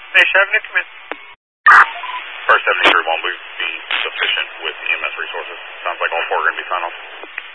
Nation Avenue, come in. First 73 won't be sufficient with EMS resources. Sounds like all four are going to be signed off.